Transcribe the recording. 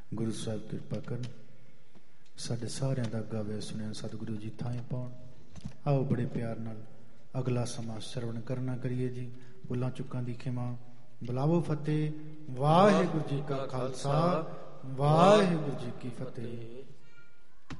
ਗੁਰੂ ਸਾਹਿਬ ਕਿਰਪਾ ਕਰਨ, ਸਾਡੇ ਸਾਰਿਆਂ ਦਾ ਗਾਵੇ ਸੁਣਿਆ ਸਤਿਗੁਰੂ ਜੀ ਥਾਂ ਪਾਉਣ। ਆਓ ਬੜੇ ਪਿਆਰ ਨਾਲ ਅਗਲਾ ਸਮਾਂ ਸਰਵਣ ਕਰਨਾ ਕਰੀਏ ਜੀ। ਭੁੱਲਾਂ ਚੁੱਕਾਂ ਦੀ ਖਿਮਾ, ਬੁਲਾਵੋ ਫਤਿਹ। ਵਾਹਿਗੁਰੂ ਜੀ ਕਾ ਖਾਲਸਾ, ਵਾਹਿਗੁਰੂ ਜੀ ਕੀ ਫਤਿਹ।